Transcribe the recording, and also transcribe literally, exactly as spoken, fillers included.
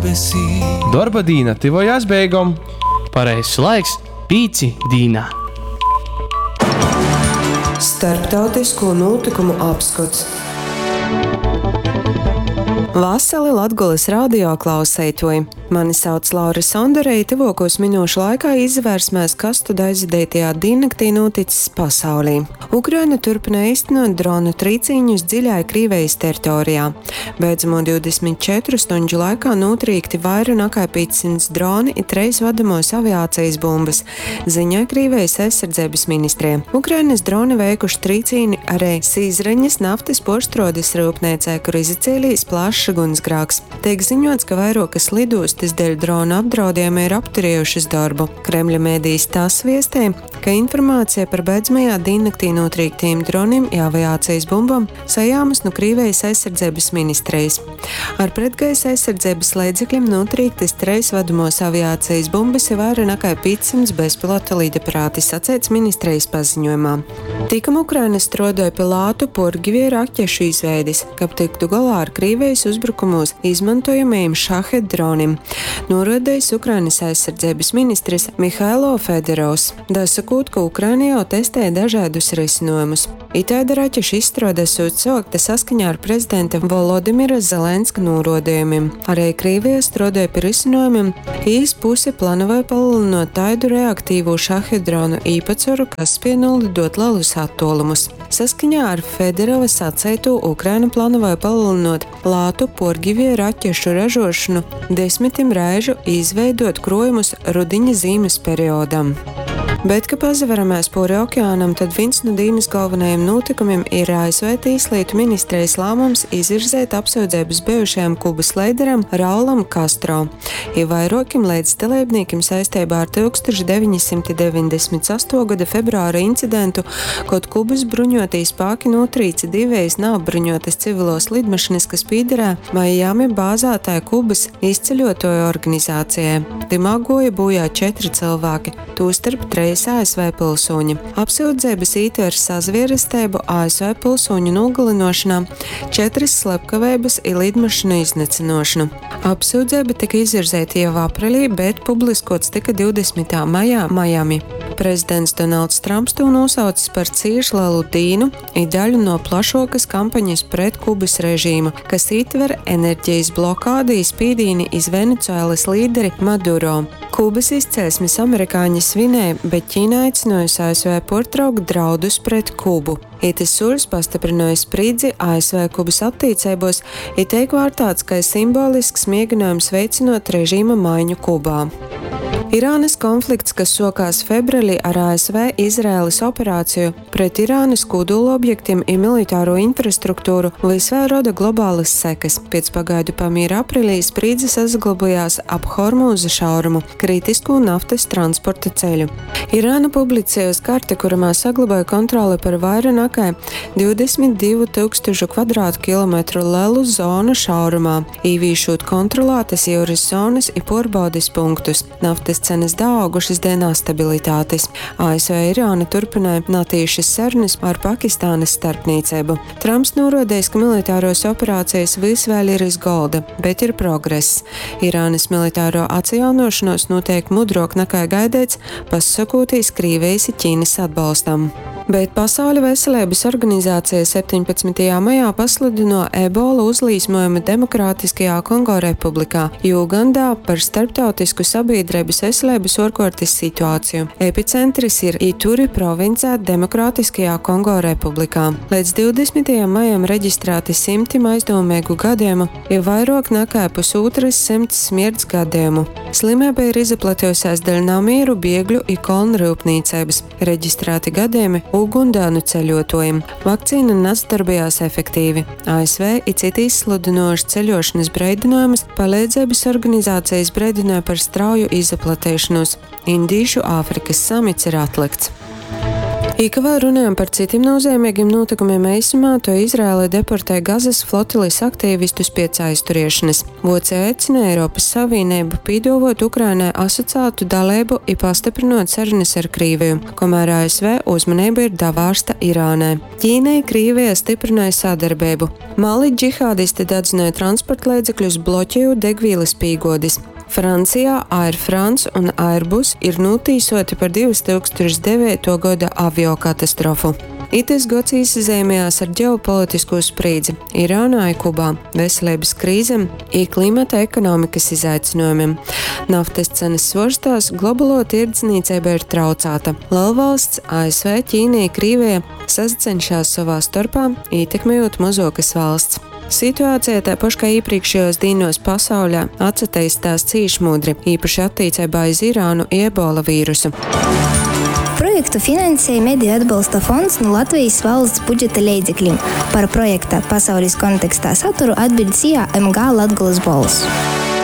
debesī. Darba dīna tivojās beigom. Pareizs laiks pīci dīnā. Starptautisko notikumu apskats. Vasali Latgoles radio klausētoji. Mani sauc Laura Sonderei, tuvākos minūšu laikā izvērsmēs, kas tad aizvadītajā diennaktī noticis pasaulī. Ukraina turpina īstenot dronu trīcīņus dziļai Krīvejas teritorijā. Beidzamo divdesmit četru stundu laikā notrīkti vairāk nekā piecsimt droni un trīs vadamos aviācijas bumbas, ziņā Krīvejas aizsardzības ministrija. Ukrainas droni veikuši trīcīni arī Sīzreņas naftas poštrodes rūpniecē, kur izacēlījis plašs ugunsgrēks. Tiek ziņots, ka vairākas lidostas dēļ dronu apdraudējuma ir apturējušas darbu. Kremļa mēdījis tās viestē, ka informācija par beidzamajā diennaktī notrīktiem droniem un aviācijas bumbām sajāmas no Krīvejas aizsardzības ministrijas. Ar pretgaisa aizsardzības līdzekļiem notrīktas trīs vadamos aviācijas bumbas ir vairāk nekā piecsimt bezpilota lidaparāti, sacīts ministrijas paziņojumā. Tikam Ukraina strādāja pie lātu porgivie raķešu izveides, kad tiktu galā ar Krīvejas uzbrukumos izmantojamajiem šahed droniem, norādījis Ukrainas aizsardzības ministrs Mihailo Federovs, dasakot, ka Ukraina jau testē dažādus risinājumus. Itāda raķešu izstrāde sākta saskaņā ar prezidenta Volodimira Zelenska norādījumiem. Arī Krīvija strādāja pie risinājumiem, īs puse plānoja palielināt taidu reaktīvo šahed dronu īpatsvaru, kas spēj nolidot lielus attālumus. Saskaņā ar Federova sacīto, Ukraina plānoja palielināt lātu porgivie raķešu ražošanu desmitiem reižu izveidot krojumus rudiņa zīmes periodam. Bet, ka pazavaramies pāri okeānam, tad viens no dienas galvenajiem notikumiem ir A S V Tieslietu ministrijas lēmums izvirzēt apsūdzības bijušajam Kubas līderam Raulam Castro. Ir vairākiem līdzdalībniekiem saistībā ar tūkstoš deviņi simti deviņdesmit astoto gada februāra incidentu, kad Kubas bruņotie spēki notrīca divas nav bruņotas civilos lidmašīnas, kas piederē Miami bāzētāja Kubas izceļotāju organizācijai. Dimagoja bojā četri cilvēki, tūstarp trīs A S V pilsoņi. Apsūdzības ietver sazvierestību A S V pilsoņu nogalināšanā, četras slepkavības un lidmašīnu iznīcināšanu. Apsūdzība tika izvirzēta jau aprīlī, bet publiskots tika divdesmitā maijā Miami. Prezidents Donalds Trumps to nosaucis par cieši lielu dīnu un daļu no plašākas kampaņas pret Kubas režīmu, kas ietver enerģijas blokādi un spīdīni iz Venecuēlas līderi Maduro. Kubas izcelsmes amerikāņi svinēja, bet Ķīna aicinājusi A S V pārtraukt draudus pret Kubu. Itis soļus pastiprināja spriedzi A S V Kubas attiecībos, ir tiek vērtēts kā simbolisks mēģinājums veicinot režīma maiņu Kubā. Irānas konflikts, kas sākās februārī ar A S V Izraēlas operāciju pret Irānas kodolobjektiem un militāro infrastruktūru, visvēl roda globālas sekas. Pēc pagaidu pamīra aprīlī spriedze saglabājās ap Hormūza šaurumu, kritisku naftas transporta ceļu. Irāna publicēja karti, kurā saglabāja kontroli par vairāk nekā divdesmit divu tūkstošu kvadrātkilometru lielu zonu šaurumā, īvīšot kontrolētas jūras zonas un pārbaudes punktus. Naftas cenas daugušas dēļ nestabilitātes. A S V Irāna turpināja natīšas sarunas ar Pakistānas starpniecību. Trumps norādījis, ka militāros operācijas visvēl ir iz golda, bet ir progress. Irānas militāro atjaunošanos notiek mudrāk nekā gaidīts, pasakotīs Krīvejas Ķīnas atbalstam. Bet Pasaules veselības organizācija septiņpadsmitajā maijā pasludināja ebola uzlīsmojumu Demokrātiskajā Kongo republikā, Ugandā par starptautisku sabiedrības veselības ārkārtas situāciju. Epicentris ir Ituri provincē Demokrātiskajā Kongo republikā. Līdz divdesmitajam maijam reģistrēti simtiem aizdomīgu gadījumu, ir vairāk nekā pusotras simts smirds gadījumu. Slimība ir izplatījusies dēļ namieru, bēgļu un kolnu rūpniecības. Reģistrēti gadījumi ugundānu ceļotājiem. Vakcīna nedarbojās efektīvi. A S V ir citi izsludinoši ceļošanas brīdinājumus, palīdzības organizācijas brīdināja par strauju izplatīšanos. Indīšu Āfrikas samits ir atlikts. Īka vēl runājam par citiem nozīmīgiem notikumiem eisumā, to Izraēla deportēja Gazas flotilis aktīvistus pēc aizturiešanas. Voce aicina Eiropas Savienību pīdovot Ukrainai asociētu dalību i pastiprinot sarunas ar Krīviju, kamēr A S V uzmanība ir davārsta Irānai. Ķīnai Krīvija stiprināja sadarbību. Mali džihādisti dedzināja transporta līdzekļus, bloķējot degvīlas pīgodis. Francijā Air France un Airbus ir notīsoti par divas tūkstoš devīto gada aviokatastrofu. Itis gads izzīmējās ar ģeopolitisko sprīdzi Irānā un Kubā, veselības krīzēm un klimata ekonomikas izaicinājumiem. Naftas cenas svārstās, globālo tirdzniecība ir traucēta. Lielvalsts A S V, Ķīna un Krievija sacenšas savā starpā, ietekmējot mazākas valsts. Situācija tāpat kā iepriekšējos dīnos pasaulē atsatīstās cīšmudri, īpaši attiecībā uz Irānu ebola vīrusu. Projektu finansēja Mediju atbalsta fonds no Latvijas valsts budžeta līdzekļiem. Par projekta pasaules kontekstā saturu atbild C A M G Latgoles balss.